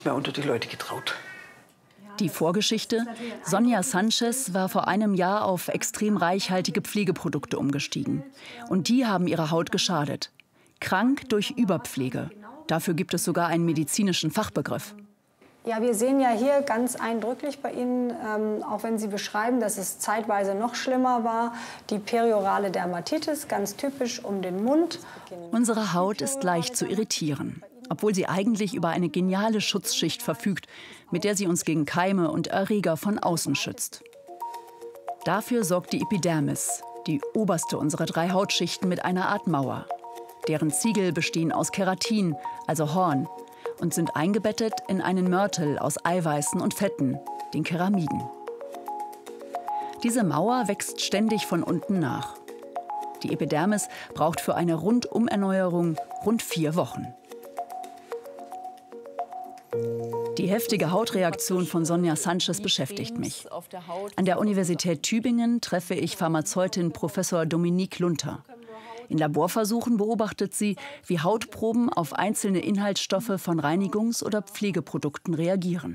Mehr unter die Leute getraut. Die Vorgeschichte: Sonja Sanchez war vor einem Jahr auf extrem reichhaltige Pflegeprodukte umgestiegen. Und die haben ihrer Haut geschadet. Krank durch Überpflege. Dafür gibt es sogar einen medizinischen Fachbegriff. Ja, wir sehen ja hier ganz eindrücklich bei Ihnen, auch wenn Sie beschreiben, dass es zeitweise noch schlimmer war, die periorale Dermatitis, ganz typisch um den Mund. Unsere Haut ist leicht zu irritieren, obwohl sie eigentlich über eine geniale Schutzschicht verfügt, mit der sie uns gegen Keime und Erreger von außen schützt. Dafür sorgt die Epidermis, die oberste unserer 3 Hautschichten mit einer Art Mauer. Deren Ziegel bestehen aus Keratin, also Horn, und sind eingebettet in einen Mörtel aus Eiweißen und Fetten, den Keramiden. Diese Mauer wächst ständig von unten nach. Die Epidermis braucht für eine Rundumerneuerung rund 4 Wochen. Die heftige Hautreaktion von Sonja Sanchez beschäftigt mich. An der Universität Tübingen treffe ich Pharmazeutin Professor Dominique Lunter. In Laborversuchen beobachtet sie, wie Hautproben auf einzelne Inhaltsstoffe von Reinigungs- oder Pflegeprodukten reagieren.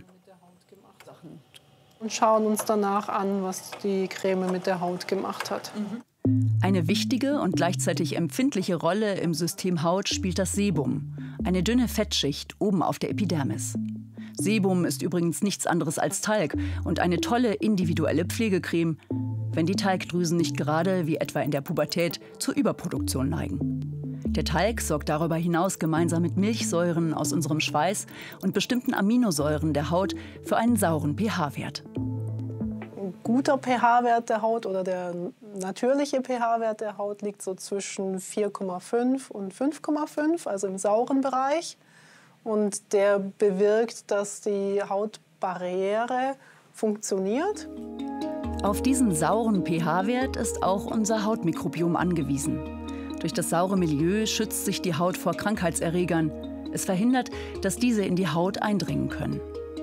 Und schauen uns danach an, was die Creme mit der Haut gemacht hat. Eine wichtige und gleichzeitig empfindliche Rolle im System Haut spielt das Sebum, eine dünne Fettschicht oben auf der Epidermis. Sebum ist übrigens nichts anderes als Talg und eine tolle individuelle Pflegecreme, wenn die Talgdrüsen nicht gerade, wie etwa in der Pubertät, zur Überproduktion neigen. Der Talg sorgt darüber hinaus gemeinsam mit Milchsäuren aus unserem Schweiß und bestimmten Aminosäuren der Haut für einen sauren pH-Wert. Ein guter pH-Wert der Haut oder der natürliche pH-Wert der Haut liegt so zwischen 4,5 und 5,5, also im sauren Bereich. Und der bewirkt, dass die Hautbarriere funktioniert. Auf diesen sauren pH-Wert ist auch unser Hautmikrobiom angewiesen. Durch das saure Milieu schützt sich die Haut vor Krankheitserregern. Es verhindert, dass diese in die Haut eindringen können.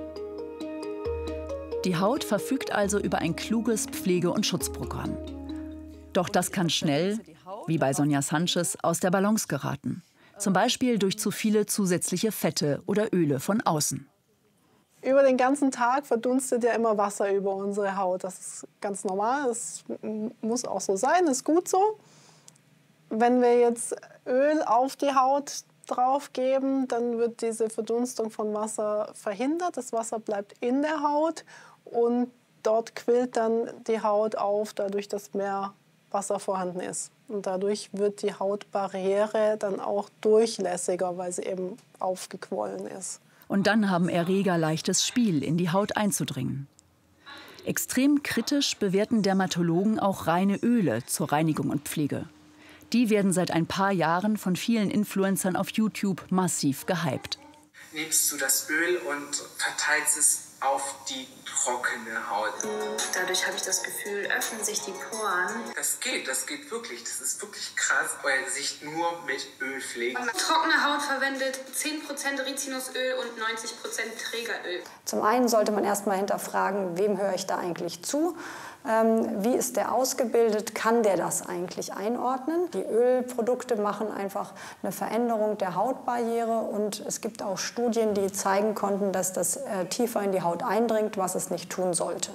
Die Haut verfügt also über ein kluges Pflege- und Schutzprogramm. Doch das kann schnell, wie bei Sonja Sanchez, aus der Balance geraten. Zum Beispiel durch zu viele zusätzliche Fette oder Öle von außen. Über den ganzen Tag verdunstet ja immer Wasser über unsere Haut. Das ist ganz normal, das muss auch so sein, ist gut so. Wenn wir jetzt Öl auf die Haut drauf geben, dann wird diese Verdunstung von Wasser verhindert. Das Wasser bleibt in der Haut und dort quillt dann die Haut auf, dadurch, dass mehr Wasser vorhanden ist. Und dadurch wird die Hautbarriere dann auch durchlässiger, weil sie eben aufgequollen ist. Und dann haben Erreger leichtes Spiel, in die Haut einzudringen. Extrem kritisch bewerten Dermatologen auch reine Öle zur Reinigung und Pflege. Die werden seit ein paar Jahren von vielen Influencern auf YouTube massiv gehypt. Nimmst du das Öl und verteilst es auf die trockene Haut. Dadurch habe ich das Gefühl, öffnen sich die Poren. Das geht wirklich. Das ist wirklich krass, euer Gesicht nur mit Öl pflegt. Trockene Haut verwendet 10% Rizinusöl und 90% Trägeröl. Zum einen sollte man erst mal hinterfragen, wem höre ich da eigentlich zu? Wie ist der ausgebildet? Kann der das eigentlich einordnen? Die Ölprodukte machen einfach eine Veränderung der Hautbarriere und es gibt auch Studien, die zeigen konnten, dass das tiefer in die Haut eindringt, was es nicht tun sollte.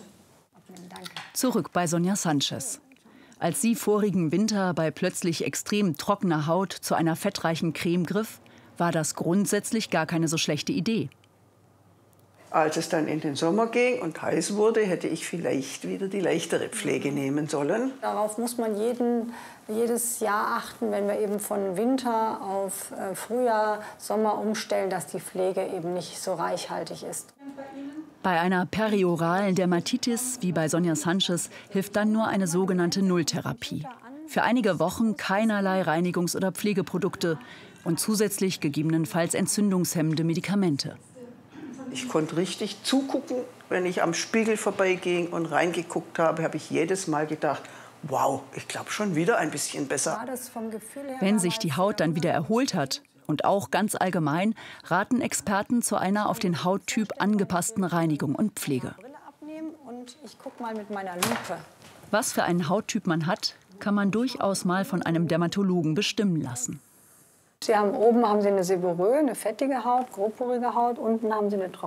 Zurück bei Sonja Sanchez. Als sie vorigen Winter bei plötzlich extrem trockener Haut zu einer fettreichen Creme griff, war das grundsätzlich gar keine so schlechte Idee. Als es dann in den Sommer ging und heiß wurde, hätte ich vielleicht wieder die leichtere Pflege nehmen sollen. Darauf muss man jedes Jahr achten, wenn wir eben von Winter auf Frühjahr, Sommer umstellen, dass die Pflege eben nicht so reichhaltig ist. Bei einer perioralen Dermatitis wie bei Sonja Sanchez hilft dann nur eine sogenannte Nulltherapie. Für einige Wochen keinerlei Reinigungs- oder Pflegeprodukte und zusätzlich gegebenenfalls entzündungshemmende Medikamente. Ich konnte richtig zugucken, wenn ich am Spiegel vorbeiging und reingeguckt habe, habe ich jedes Mal gedacht, wow, ich glaube schon wieder ein bisschen besser. Wenn sich die Haut dann wieder erholt hat und auch ganz allgemein, raten Experten zu einer auf den Hauttyp angepassten Reinigung und Pflege. Ich gucke mal mit meiner Lupe. Was für einen Hauttyp man hat, kann man durchaus mal von einem Dermatologen bestimmen lassen. Oben haben Sie eine seborrhoe, eine fettige Haut, grobporige Haut, unten haben Sie eine trockene.